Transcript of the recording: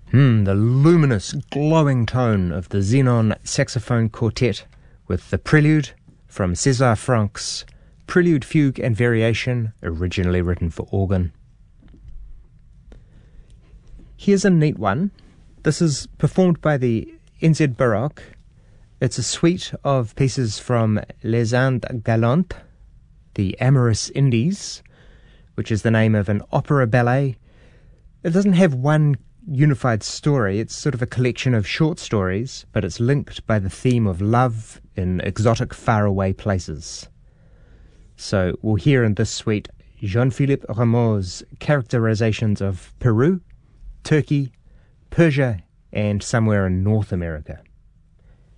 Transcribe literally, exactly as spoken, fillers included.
Hmm, the luminous, glowing tone of the Xenon Saxophone Quartet with the Prelude from César Franck's Prelude, Fugue and Variation, originally written for organ. Here's a neat one. This is performed by the N Z Baroque. It's a suite of pieces from Les Indes Galantes, the Amorous Indies, which is the name of an opera ballet. It doesn't have one unified story. It's sort of a collection of short stories, but it's linked by the theme of love in exotic, faraway places. So we'll hear in this suite Jean-Philippe Rameau's characterizations of Peru, Turkey, Persia, and somewhere in North America.